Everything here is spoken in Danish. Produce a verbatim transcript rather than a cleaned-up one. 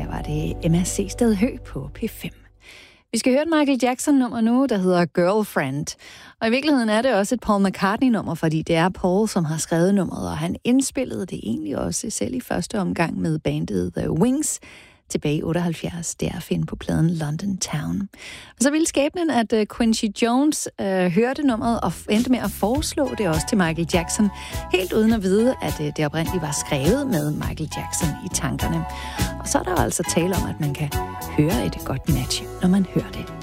var det M S C Sted Hø på P fem. Vi skal høre et Michael Jackson-nummer nu, der hedder Girlfriend. Og i virkeligheden er det også et Paul McCartney-nummer, fordi det er Paul, som har skrevet nummeret, og han indspillede det egentlig også selv i første omgang med bandet The Wings tilbage i otteoghalvfjerds. Det er at finde på pladen London Town. Og så ville skæbnen, at Quincy Jones øh, hørte nummeret og endte med at foreslå det også til Michael Jackson, helt uden at vide, at øh, det oprindeligt var skrevet med Michael Jackson i tankerne. Og så er der altså tale om, at man kan høre et godt match, når man hører det.